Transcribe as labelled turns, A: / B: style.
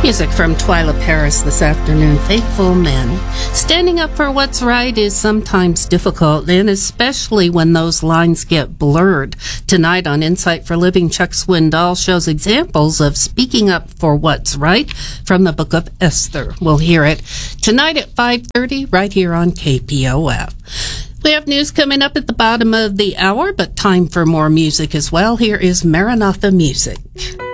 A: Music from Twyla Paris this afternoon. Faithful men. Standing up for what's right is sometimes difficult, and especially when those lines get blurred. Tonight on Insight for Living, Chuck Swindoll shows examples of speaking up for what's right from the book of Esther. We'll hear it tonight at 5:30 right here on KPOF. We have news coming up at the bottom of the hour, but time for more music as well. Here is Maranatha Music.